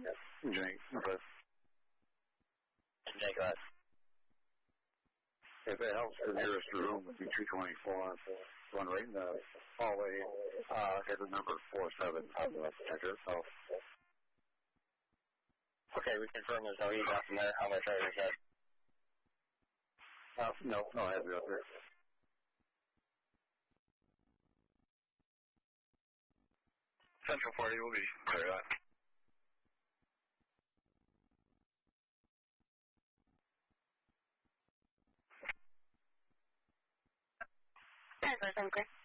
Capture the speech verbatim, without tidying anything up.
Jake, okay. Jake, right. If it helps, the nearest room would be two twenty-four. One right in the hallway. Uh, hit the number four seven. I'll check it. So. Okay, we confirm there's no eval from there. How much are you said? Uh, no, no, I have it up there. Central forty will be clear up. Alright, I'm good.